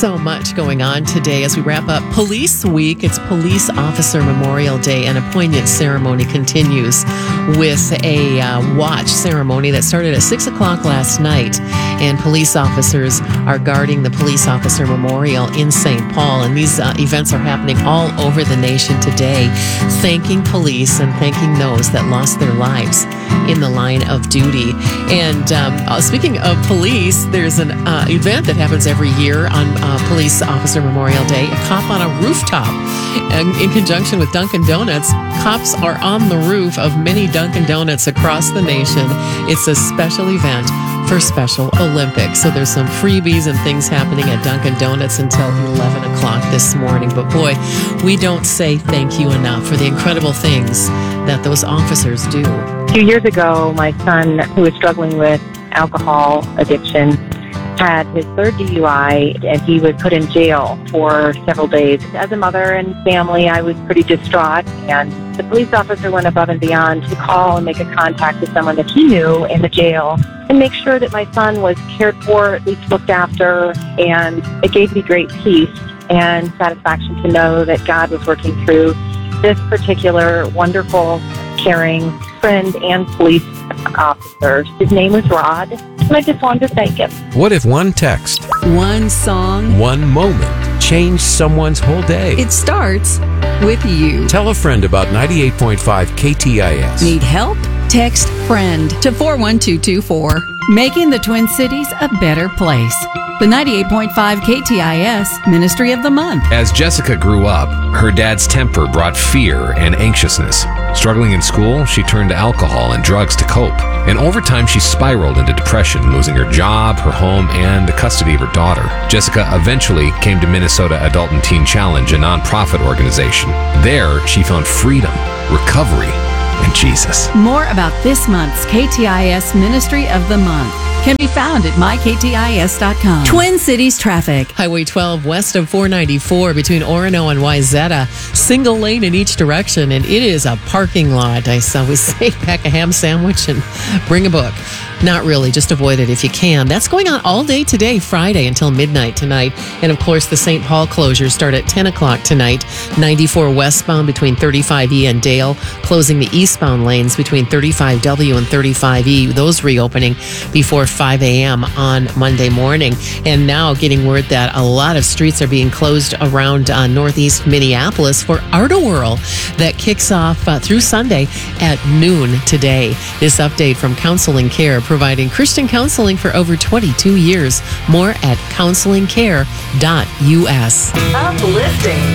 So much going on today as we wrap up Police Week. It's Police Officer Memorial Day, and a poignant ceremony continues with a watch ceremony that started at 6 o'clock last night. And police officers are guarding the Police Officer Memorial in St. Paul. And these events are happening all over the nation today, thanking police and thanking those that lost their lives in the line of duty. And speaking of police, there's an event that happens every year on Police Officer Memorial Day, a cop on a rooftop. And in conjunction with Dunkin' Donuts, cops are on the roof of many Dunkin' Donuts across the nation. It's a special event for Special Olympics. So there's some freebies and things happening at Dunkin' Donuts until 11 o'clock this morning. But boy, we don't say thank you enough for the incredible things that those officers do. A few years ago, my son, who was struggling with alcohol addiction, had his third DUI, and he was put in jail for several days. As a mother and family, I was pretty distraught, and the police officer went above and beyond to call and make a contact with someone that he knew in the jail and make sure that my son was cared for, at least looked after, and it gave me great peace and satisfaction to know that God was working through this particular wonderful, caring friend and police officer. His name was Rod, and I just wanted to thank him. What if one text, one song, one moment changed someone's whole day? It starts with you. Tell a friend about 98.5 KTIS. Need help? Text FRIEND to 41224. Making the Twin Cities a better place. The 98.5 KTIS Ministry of the Month. As Jessica grew up, her dad's temper brought fear and anxiousness. Struggling in school, she turned to alcohol and drugs to cope. And over time, she spiraled into depression, losing her job, her home, and the custody of her daughter. Jessica eventually came to Minnesota Adult and Teen Challenge, a nonprofit organization. There, she found freedom, recovery, and Jesus. More about this month's KTIS Ministry of the Month can be found at myktis.com. Twin Cities traffic. Highway 12 west of 494 between Orono and Wayzata. Single lane in each direction, and it is a parking lot. I always say pack a ham sandwich and bring a book. Not really, just avoid it if you can. That's going on all day today, Friday, until midnight tonight. And of course, the St. Paul closures start at 10 o'clock tonight. 94 westbound between 35E and Dale, closing the eastbound lanes between 35W and 35E. Those reopening before 5 a.m. on Monday morning. And now getting word that a lot of streets are being closed around northeast Minneapolis for Art-A-Whirl that kicks off through Sunday at noon today. This update from Counseling Care, providing Christian counseling for over 22 years. More at counselingcare.us. Uplifting.